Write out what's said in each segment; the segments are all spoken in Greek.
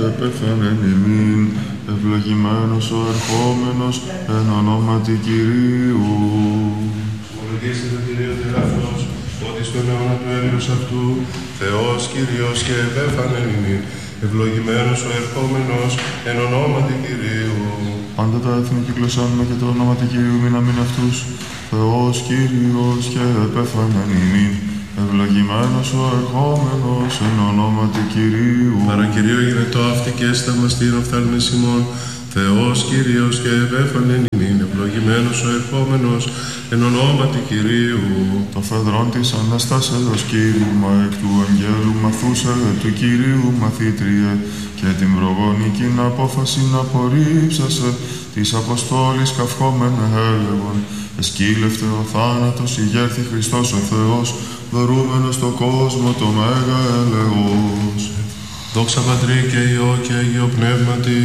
επέφερεν ημίν, ευλογημένος ο ερχόμενος εν ονόματι Κυρίου. Ομολογήστε τον Κύριο Τεράστος, ότι στον αιώνα του έλεος αυτού, Θεός Κύριος και επέφερεν ημίν, ευλογημένος ο ερχόμενος εν ονόματι Κυρίου. Πάντα τα έθνη κυκλωσάνουμε και το ονόματι Κυρίου μην αμήν αυτούς, Θεός Κύριος και επέφερεν ημίν, ευλογημένος ο ερχόμενος εν ονόματι Κυρίου. Παρακυρίο γυναιτό αυτή και σταμαστήν οφθάλμες ημών, Θεός Κύριος και επέφερεν ημίν, ευλογημένος ο ερχόμενος εν ονόματι Κυρίου. Το φεδρόν της Αναστάσεως Κύριμα εκ του Αγγέλου μαθούσε του Κυρίου μαθήτριε και την προγονική απόφαση να απορρίψασε της Αποστόλης καυχόμενε έλεγον εσκύλευτε ο θάνατος ηγέρθη Χριστός ο Θεός δωρούμενος στο κόσμο το μέγα ελεός. Δόξα Πατρί και Υιό και Αγίο Πνεύματι.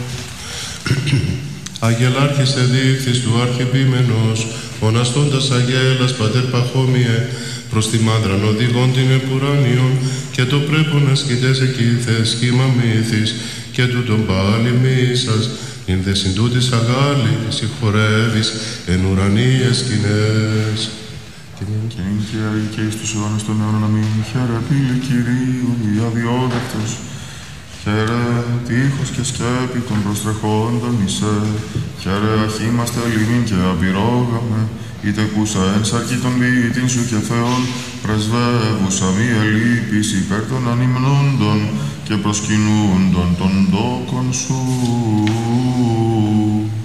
Αγελάρχης εδείχθης του αρχιεπίμενος, οναστώντας αγέλας πατέρ Παχώμιε, προς τη μάντραν οδηγών την επουράνιον, και το πρέπον ασκητές εκείθες σχήμα μύθης, και τούτον πάλι μίσας, ειν δε συντούτης αγάλη, συγχωρεύεις εν ουρανίες σκηνές. Και ειν και αεί και εις τους αιώνες των αιώνων αμήν, χαίρε πύλη Κυρίου, η αδιόδευτος, χαίρε τείχος και σκέπη των προστρεχόντων εισέ, χαίρε αχήμαστε λιμήν και απειρόγαμε, είτε κούσα εν σαρκή των ποιητήν σου και Θεών, πρεσβεύουσα μη ελείπεις υπέρ των ανυμνώντων και προσκυνούντων των τόκων σου.